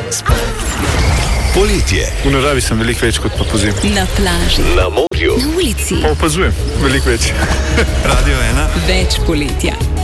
Poletje. V naravi sem veliko več kot pa pozimi. Na plaži, Na morju. na ulici. Pa opazujem, veliko več. Radio 1. Več poletja.